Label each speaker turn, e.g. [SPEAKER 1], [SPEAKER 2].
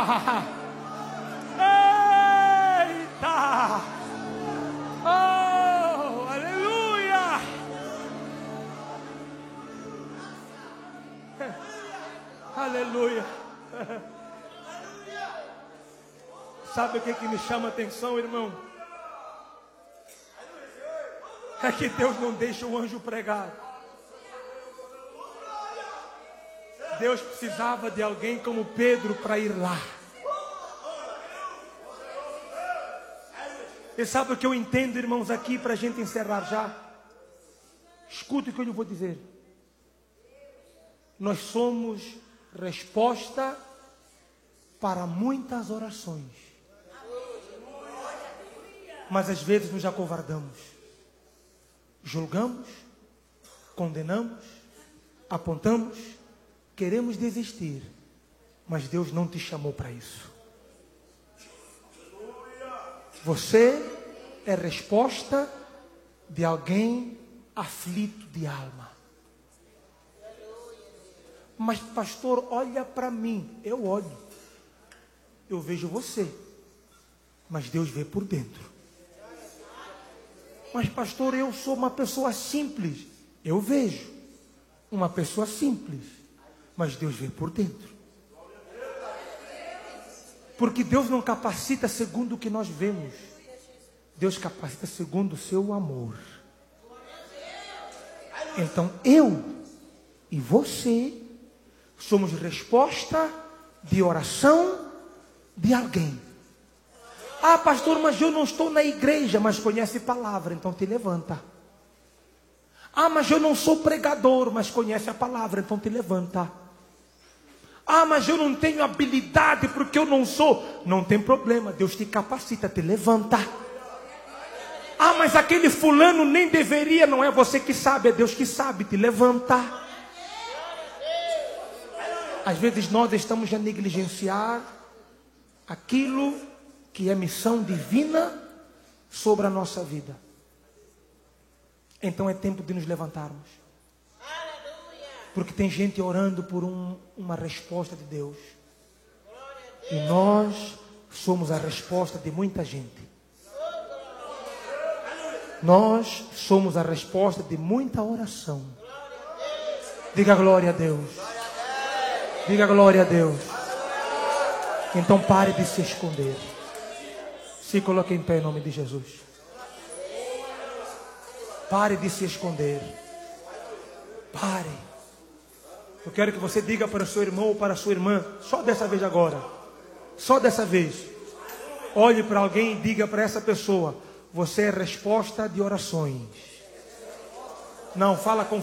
[SPEAKER 1] Eita! Oh, aleluia! Aleluia! Sabe o que me chama a atenção, irmão? É que Deus não deixa o anjo pregar. Deus precisava de alguém como Pedro para ir lá. E sabe o que eu entendo, irmãos, aqui para a gente encerrar já? Escute o que eu lhe vou dizer. Nós somos resposta para muitas orações. Mas às vezes nos acovardamos. Julgamos, condenamos, apontamos, queremos desistir. Mas Deus não te chamou para isso. Você é resposta de alguém aflito de alma. Mas pastor, olha para mim. Eu olho. Eu vejo você. Mas Deus vê por dentro. Mas pastor, eu sou uma pessoa simples. Eu vejo uma pessoa simples. Mas Deus vê por dentro. Porque Deus não capacita segundo o que nós vemos. Deus capacita segundo o seu amor. Então eu e você somos resposta de oração de alguém. Ah, pastor, mas eu não estou na igreja, mas conhece a palavra, então te levanta. Ah, mas eu não sou pregador, mas conhece a palavra, então te levanta. Ah, mas eu não tenho habilidade porque eu não sou. Não tem problema, Deus te capacita, te levanta. Ah, mas aquele fulano nem deveria, não é você que sabe, é Deus que sabe, te levanta. Às vezes nós estamos a negligenciar aquilo que é missão divina sobre a nossa vida. Então é tempo de nos levantarmos. Porque tem gente orando por uma resposta de Deus. E nós somos a resposta de muita gente. Nós somos a resposta de muita oração. Diga glória a Deus. Diga glória a Deus. Então pare de se esconder. Se coloque em pé em nome de Jesus. Pare de se esconder. Pare. Eu quero que você diga para o seu irmão ou para a sua irmã, só dessa vez agora. Só dessa vez. Olhe para alguém e diga para essa pessoa: você é resposta de orações. Não, fala com